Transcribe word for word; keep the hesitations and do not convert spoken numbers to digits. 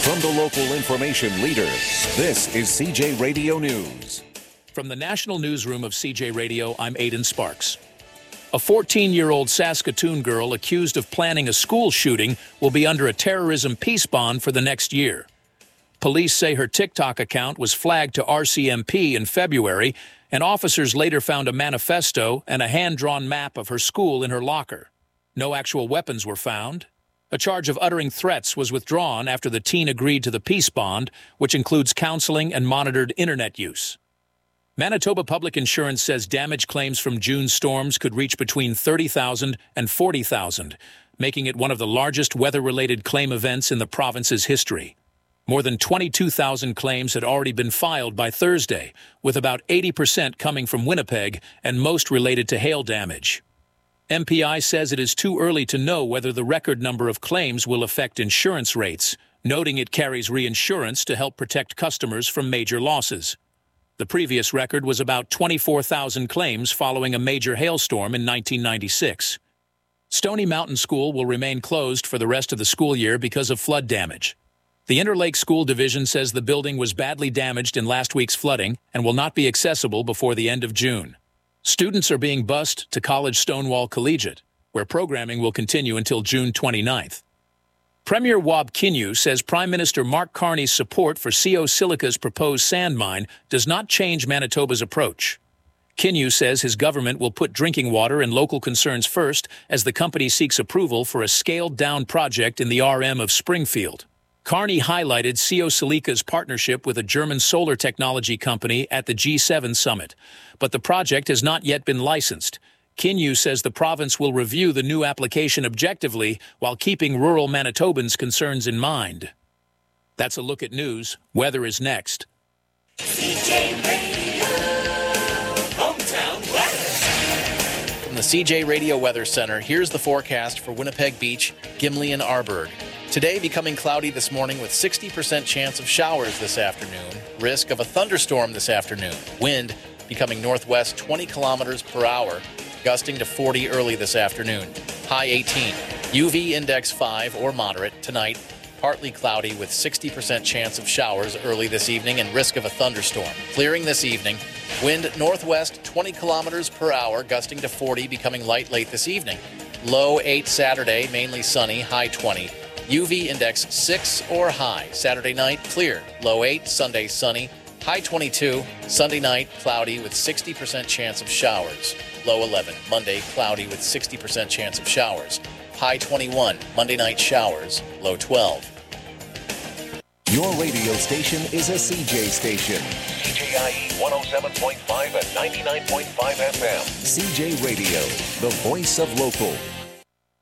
From the local information leader, this is C J Radio News. From the National Newsroom of C J Radio, I'm Aidan Sparks. A fourteen-year-old Saskatoon girl accused of planning a school shooting will be under a terrorism peace bond for the next year. Police say her TikTok account was flagged to R C M P in February, and officers later found a manifesto and a hand-drawn map of her school in her locker. No actual weapons were found. A charge of uttering threats was withdrawn after the teen agreed to the peace bond, which includes counseling and monitored internet use. Manitoba Public Insurance says damage claims from June's storms could reach between thirty thousand and forty thousand, making it one of the largest weather-related claim events in the province's history. More than twenty-two thousand claims had already been filed by Thursday, with about eighty percent coming from Winnipeg and most related to hail damage. M P I says it is too early to know whether the record number of claims will affect insurance rates, noting it carries reinsurance to help protect customers from major losses. The previous record was about twenty-four thousand claims following a major hailstorm in nineteen ninety-six. Stony Mountain School will remain closed for the rest of the school year because of flood damage. The Interlake School Division says the building was badly damaged in last week's flooding and will not be accessible before the end of June. Students are being bused to College Stonewall Collegiate, where programming will continue until June twenty-ninth. Premier Wab Kinew says Prime Minister Mark Carney's support for C O Silica's proposed sand mine does not change Manitoba's approach. Kinew says his government will put drinking water and local concerns first as the company seeks approval for a scaled-down project in the R M of Springfield. Carney highlighted C O Silica's partnership with a German solar technology company at the G seven summit, but the project has not yet been licensed. Kinew says the province will review the new application objectively while keeping rural Manitobans' concerns in mind. That's a look at news. Weather is next. C J Radio, hometown weather. From the C J Radio Weather Center, here's the forecast for Winnipeg Beach, Gimli, and Arborg. Today becoming cloudy this morning with sixty percent chance of showers this afternoon. Risk of a thunderstorm this afternoon. Wind becoming northwest twenty kilometers per hour, gusting to forty early this afternoon. High eighteen. U V index five or moderate tonight. Partly cloudy with sixty percent chance of showers early this evening and risk of a thunderstorm. Clearing this evening. Wind northwest twenty kilometers per hour, gusting to forty, becoming light late this evening. Low eight Saturday, mainly sunny, high twenty. U V index six or high. Saturday night, clear. Low eight, Sunday sunny, high twenty-two. Sunday night, cloudy with sixty percent chance of showers. Low eleven. Monday, cloudy with sixty percent chance of showers. High twenty-one. Monday night showers. Low twelve. Your radio station is a C J station. C J I E one oh seven point five and ninety-nine point five F M. C J Radio, the voice of local.